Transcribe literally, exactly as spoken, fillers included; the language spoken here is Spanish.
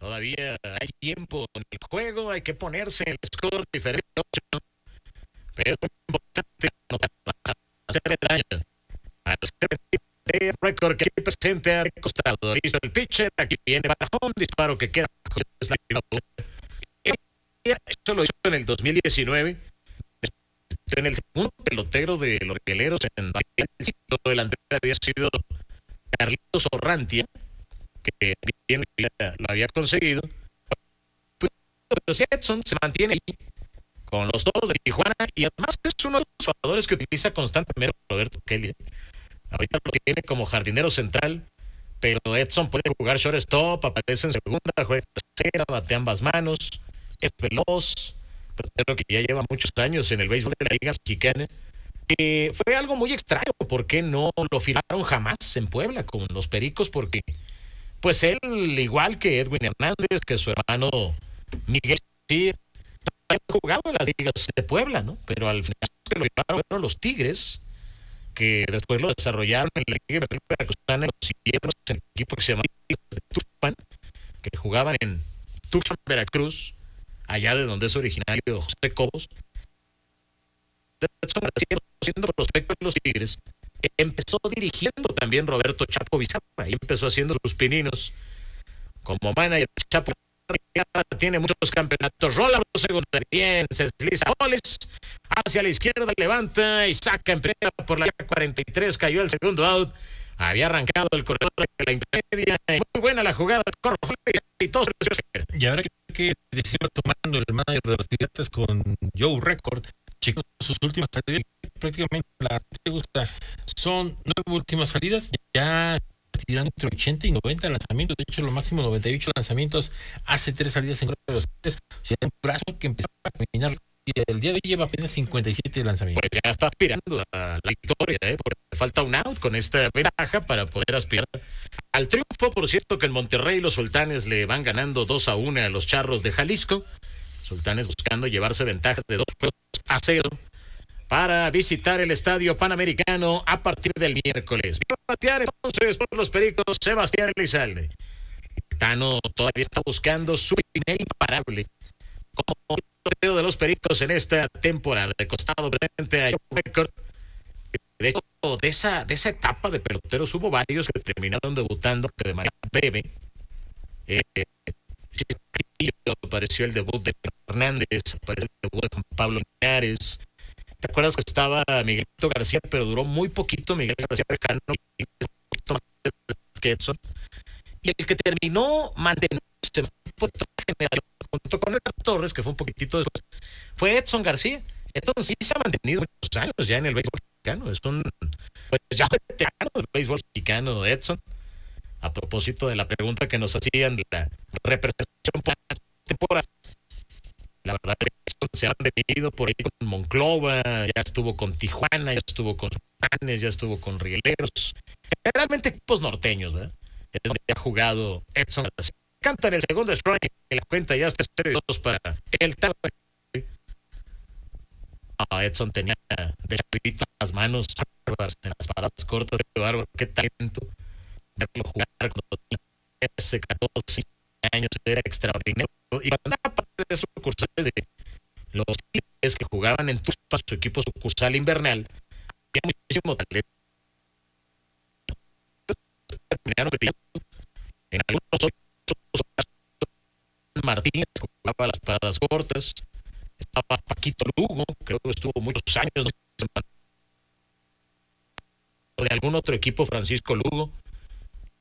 Todavía hay tiempo en el juego, hay que ponerse el score diferente, pero es importante anotar para hacer el daño. A los el récord que aquí presenta de costado. Listo el pitcher, aquí viene Barajón, disparo que queda bajo. Eso lo hizo en el dos mil diecinueve. En el segundo pelotero de los Rieleros en el anterior había sido Carlitos Orrantia, que bien lo había conseguido. Pero si Edson se mantiene ahí con los Toros de Tijuana y además es uno de los jugadores que utiliza constantemente Roberto Kelly. Ahorita lo tiene como jardinero central, pero Edson puede jugar shortstop, aparece en segunda, juega tercera, bate ambas manos, es veloz, pero creo que ya lleva muchos años en el béisbol de la Liga Mexicana. Eh, fue algo muy extraño, ¿por qué no lo firmaron jamás en Puebla con los Pericos? Porque pues él, igual que Edwin Hernández, que su hermano Miguel, sí, han jugado en las ligas de Puebla, ¿no? Pero al final que lo llevaron fueron los Tigres, que después lo desarrollaron en la Liga Veracruzana, los siguieron en el equipo que se llama de Tuxpan, que jugaban en Tuxpan, Veracruz, allá de donde es originario José Cobos. Siendo prospecto de los Tigres, empezó dirigiendo también Roberto Chapo Bizarra, y empezó haciendo sus pininos como manager. Chapo tiene muchos campeonatos, rola segunda, bien, se desliza goles hacia la izquierda, levanta y saca en primera por la cuarenta y tres, cayó el segundo out, había arrancado el corredor de la intermedia, muy buena la jugada, y todos. Y ahora que decidió tomando el manager de los Piratas con Joe Record, chicos, sus últimas salidas prácticamente la te gusta son nueve últimas salidas, ya tirando entre ochenta y noventa lanzamientos, de hecho lo máximo noventa y ocho lanzamientos, hace tres salidas en contra de los Piratas, o sea, un brazo que empezó a caminar y el día de hoy lleva apenas cincuenta y siete lanzamientos. Pues ya está aspirando a la victoria, ¿eh? Porque falta un out con esta ventaja para poder aspirar al triunfo. Por cierto, que en Monterrey los Sultanes le van ganando dos a uno a los Charros de Jalisco. Sultanes buscando llevarse ventaja de dos juegos a cero para visitar el Estadio Panamericano a partir del miércoles. Va a batear entonces por los Pericos Sebastián Elizalde. Tano todavía está buscando su primer imparable como de los Pericos en esta temporada. De costado frente a Record. De hecho, de esa, de esa etapa de peloteros hubo varios que terminaron debutando que de manera breve. Eh, apareció el debut de Hernández, apareció el debut de Juan Pablo Linares. ¿Te acuerdas que estaba Miguelito García, pero duró muy poquito Miguel García Becano, y un poquito más que Edson? Y el que terminó manteniéndose junto con Edgar Torres, que fue un poquitito después, fue Edson García. Edson sí se ha mantenido muchos años ya en el béisbol mexicano, es un pues ya veterano del béisbol mexicano, Edson. A propósito de la pregunta que nos hacían de la representación por la temporada, la verdad es que se han detenido por ahí con Monclova, ya estuvo con Tijuana, ya estuvo con Sultanes, ya estuvo con Rieleros, generalmente equipos norteños, ¿verdad? Es donde ha jugado Edson. Canta en el segundo strike, en la cuenta ya está cero y dos para el Tano. Ah, Edson tenía de chavito las manos en las paradas cortas, de bárbaro, qué talento. Verlo jugar cuando tenía trece, catorce años era extraordinario. Y cuando era parte de sucursales de los Tigres que jugaban en Tuxpan, su equipo sucursal invernal, había muchísimo talento. Terminaron en algunos otros Martínez jugaba las paradas cortas, estaba Paquito Lugo, creo que estuvo muchos años, no sé, de algún otro equipo, Francisco Lugo.